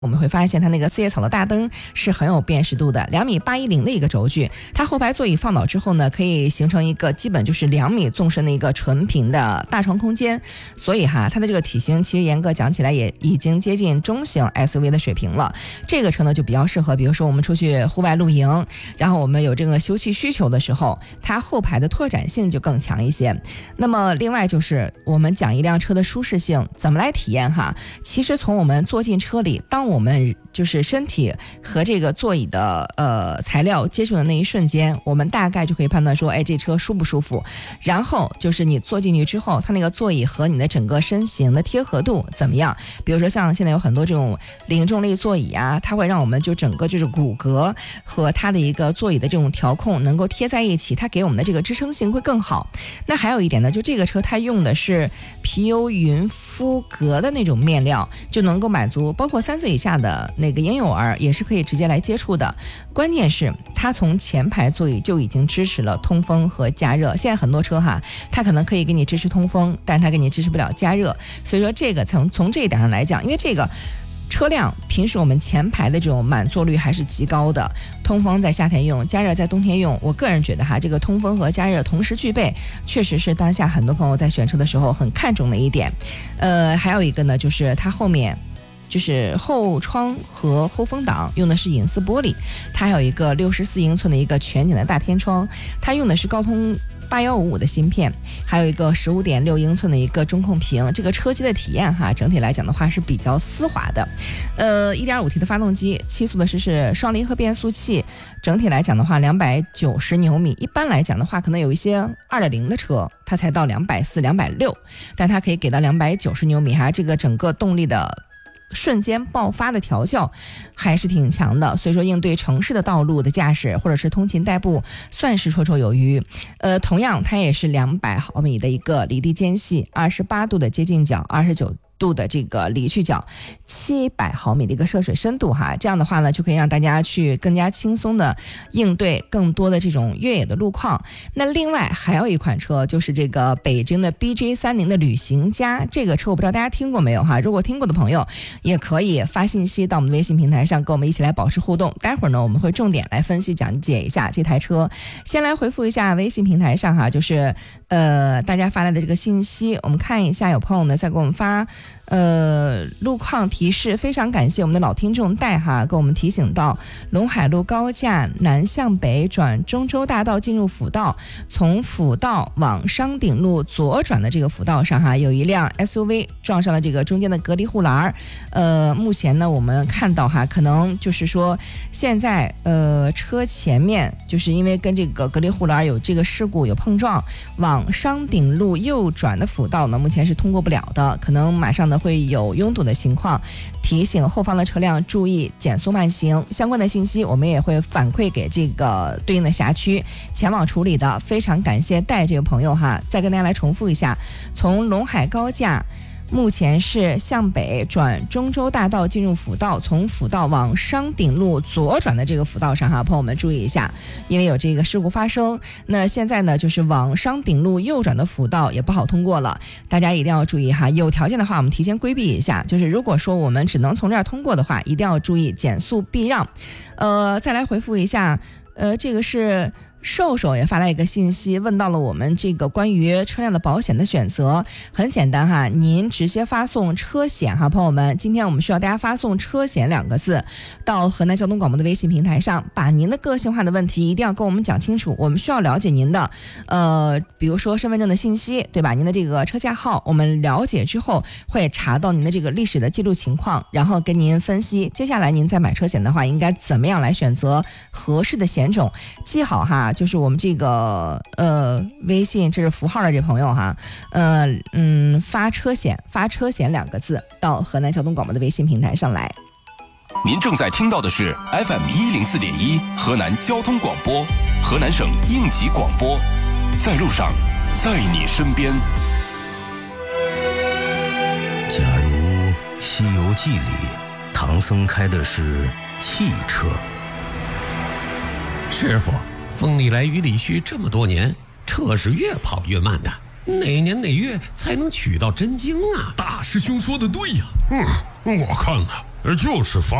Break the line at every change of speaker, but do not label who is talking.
我们会发现它那个四叶草的大灯是很有辨识度的，2.810米的一个轴距，它后排座椅放倒之后呢，可以形成一个基本就是2米纵深的一个纯平的大床空间，所以它的这个体型其实严格讲起来也已经接近中型 SUV 的水平了。这个车呢就比较适合，比如说我们出去户外露营，然后我们有这个休憩需求的时候，它后排的拓展性就更强一些。那么另外就是我们讲一辆车的舒适性怎么来体验哈，其实从我们坐进车里，当我们就是身体和这个座椅的材料接触的那一瞬间，我们大概就可以判断说，哎，这车舒不舒服。然后就是你坐进去之后，它那个座椅和你的整个身形的贴合度怎么样？比如说像现在有很多这种零重力座椅啊，它会让我们就整个就是骨骼和它的一个座椅的这种调控能够贴在一起，它给我们的这个支撑性会更好。那还有一点呢，就这个车它用的是皮尤云肤革的那种面料，就能够满足包括3岁以下的那个婴幼儿也是可以直接来接触的。关键是它从前排座椅就已经支持了通风和加热，现在很多车哈，它可能可以给你支持通风，但是它给你支持不了加热，所以说这个从这一点上来讲，因为这个车辆平时我们前排的这种满座率还是极高的，通风在夏天用，加热在冬天用，我个人觉得哈，这个通风和加热同时具备，确实是当下很多朋友在选车的时候很看重的一点。还有一个呢，就是它后面就是后窗和后风挡用的是隐私玻璃，它还有一个64英寸的一个全景的大天窗，它用的是高通8155的芯片，还有一个15.6英寸的一个中控屏。这个车机的体验哈，整体来讲的话是比较丝滑的。1.5T 的发动机，7速的是双离合变速器，整体来讲的话290牛米。一般来讲的话，可能有一些2.0的车它才到240、260，但它可以给到290牛米，还这个整个动力的瞬间爆发的调教还是挺强的，所以说应对城市的道路的驾驶或者是通勤代步算是绰绰有余。同样它也是200毫米的一个离地间隙，28度的接近角，29度的这个离去角，700毫米的一个涉水深度哈，这样的话呢，就可以让大家去更加轻松的应对更多的这种越野的路况。那另外还有一款车，就是这个北京的 BJ30的旅行家，这个车我不知道大家听过没有哈，如果听过的朋友也可以发信息到我们的微信平台上，跟我们一起来保持互动。待会儿呢，我们会重点来分析讲解一下这台车。先来回复一下微信平台上哈，就是大家发来的这个信息，我们看一下，有朋友呢在给我们发路况提示，非常感谢我们的老听众戴哈，给我们提醒到陇海路高架南向北转中州大道进入辅道，从辅道往商鼎路左转的这个辅道上哈，有一辆 SUV 撞上了这个中间的隔离护栏。目前呢我们看到哈，可能就是说现在车前面就是因为跟这个隔离护栏有这个事故有碰撞，往商鼎路右转的辅道呢目前是通过不了的，可能马上呢会有拥堵的情况，提醒后方的车辆注意减速慢行。相关的信息我们也会反馈给这个对应的辖区前往处理的。非常感谢戴这个朋友哈，再跟大家来重复一下，从陇海高架目前是向北转中州大道进入辅道，从辅道往商鼎路左转的这个辅道上哈，朋友们注意一下，因为有这个事故发生。那现在呢，就是往商鼎路右转的辅道也不好通过了，大家一定要注意哈。有条件的话，我们提前规避一下。就是如果说我们只能从这儿通过的话，一定要注意减速避让。再来回复一下，这个是瘦瘦也发来一个信息，问到了我们这个关于车辆的保险的选择。很简单哈，您直接发送车险哈，朋友们，今天我们需要大家发送车险2个字到河南交通广播的微信平台上，把您的个性化的问题一定要跟我们讲清楚。我们需要了解您的比如说身份证的信息，对吧？您的这个车架号，我们了解之后会查到您的这个历史的记录情况，然后跟您分析接下来您在买车险的话应该怎么样来选择合适的险种。记好哈，就是我们这个微信，这是符号的这朋友哈，发车险2个字到河南交通广播的微信平台上来。
您正在听到的是 FM104.1 河南交通广播，河南省应急广播，在路上，在你身边。
假如《西游记》里唐僧开的是汽车，
师傅，风里来雨里去这么多年，车是越跑越慢的，哪年哪月才能取到真经啊？
大师兄说的对呀。我看就是发